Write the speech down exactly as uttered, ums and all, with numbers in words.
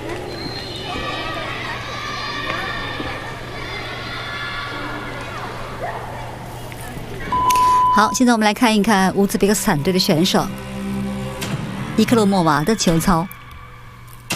好，现在我们来看一看乌兹别克斯坦队的选手伊克洛莫娃的球操。